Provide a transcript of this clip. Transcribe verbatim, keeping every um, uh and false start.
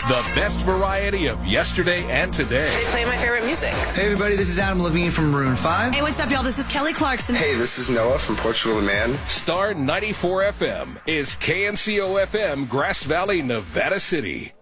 The best variety of yesterday and today. They play my favorite music. Hey, everybody, this is Adam Levine from Maroon five. Hey, what's up, y'all? This is Kelly Clarkson. Hey, this is Noah from Portugal the Man. Star ninety-four F M is K N C O F M, Grass Valley, Nevada City.